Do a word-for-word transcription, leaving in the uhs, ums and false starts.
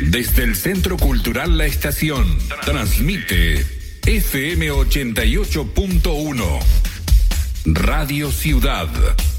Desde el Centro Cultural La Estación, transmite F M ochenta y ocho punto uno. Radio Ciudad.